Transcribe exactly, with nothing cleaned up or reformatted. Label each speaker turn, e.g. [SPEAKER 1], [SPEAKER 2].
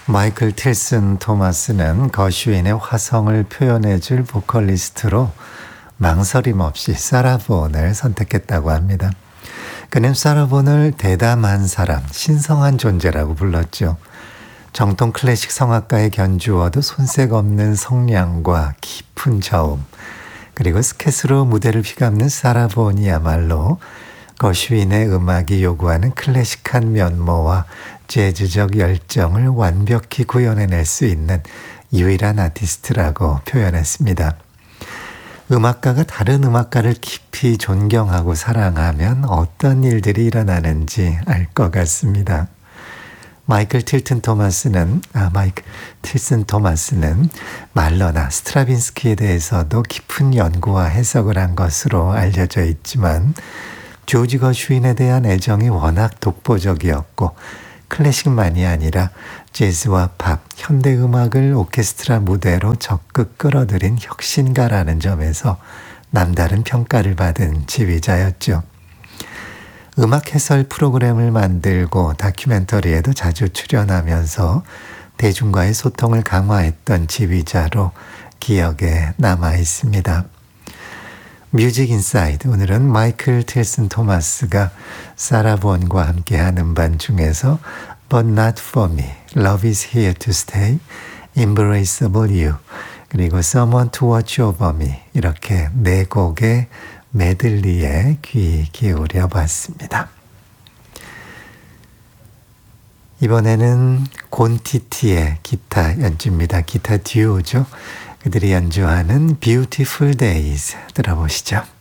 [SPEAKER 1] 마이클 틸슨 토마스는 거슈인의 화성을 표현해줄 보컬리스트로 망설임 없이 사라 본을 선택했다고 합니다. 그는 사라 본을 대담한 사람, 신성한 존재라고 불렀죠. 정통 클래식 성악가의 견주어도 손색 없는 성량과 깊은 저음, 그리고 스케스로 무대를 휘감는 사라 본이야말로 거슈인의 음악이 요구하는 클래식한 면모와 재즈적 열정을 완벽히 구현해낼 수 있는 유일한 아티스트라고 표현했습니다. 음악가가 다른 음악가를 깊이 존경하고 사랑하면 어떤 일들이 일어나는지 알 것 같습니다. 마이클 틸튼 토마스는 아 마이클 틸슨 토마스는 말러나 스트라빈스키에 대해서도 깊은 연구와 해석을 한 것으로 알려져 있지만 조지 거슈인에 대한 애정이 워낙 독보적이었고 클래식만이 아니라 재즈와 팝, 현대음악을 오케스트라 무대로 적극 끌어들인 혁신가라는 점에서 남다른 평가를 받은 지휘자였죠. 음악 해설 프로그램을 만들고 다큐멘터리에도 자주 출연하면서 대중과의 소통을 강화했던 지휘자로 기억에 남아 있습니다. 뮤직 인사이드, 오늘은 마이클 틸슨 토마스가 사라 본과 함께한 음반 중에서 But Not For Me, Love Is Here To Stay, Embraceable You, 그리고 Someone To Watch Over Me, 이렇게 네 곡의 메들리에 귀 기울여 봤습니다. 이번에는 곤티티의 기타 연주입니다. 기타 듀오죠. 그들이 연주하는 Beautiful Days 들어보시죠.